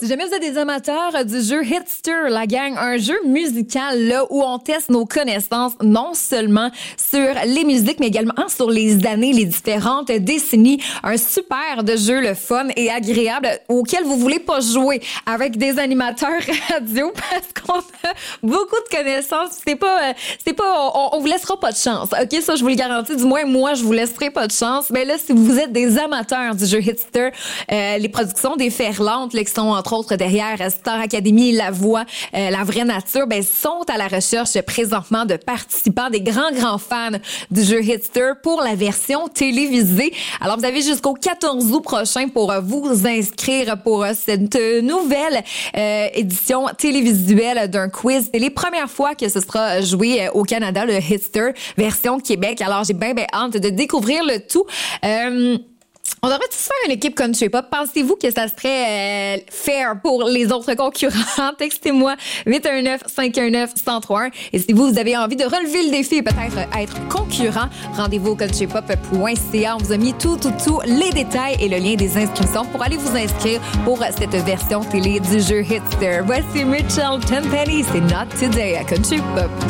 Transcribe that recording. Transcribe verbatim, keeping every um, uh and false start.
Si jamais vous êtes des amateurs du jeu Hitster, la gang, un jeu musical là où on teste nos connaissances non seulement sur les musiques, mais également sur les années, les différentes décennies. Un super de jeu, le fun et agréable auquel vous voulez pas jouer avec des animateurs radio parce qu'on a beaucoup de connaissances. C'est pas, c'est pas, on, on vous laissera pas de chance. Ok, ça je vous le garantis. Du moins moi, je vous laisserai pas de chance. Mais là, si vous êtes des amateurs du jeu Hitster, euh, les productions des Ferlantes, là, qui sont entre autres derrière Star Academy, La Voix, euh, La Vraie Nature, ben sont à la recherche présentement de participants, des grands grands fans du jeu Hitster pour la version télévisée. Alors vous avez jusqu'au quatorze août prochain pour vous inscrire pour cette nouvelle euh, édition télévisuelle d'un quiz. C'est les premières fois que ce sera joué au Canada, le Hitster version Québec. Alors j'ai bien bien hâte de découvrir le tout. Euh, On devrait tous faire une équipe country pop. Pensez-vous que ça serait euh, fair pour les autres concurrents? Textez-moi huit un neuf, cinq un neuf, un zéro trois un. Et si vous, vous avez envie de relever le défi et peut-être être concurrent, rendez-vous au country pop point c a. On vous a mis tout, tout, tout les détails et le lien des inscriptions pour aller vous inscrire pour cette version télé du jeu Hitster. Voici Mitchell Tenpenny, c'est Not Today à Country Pop.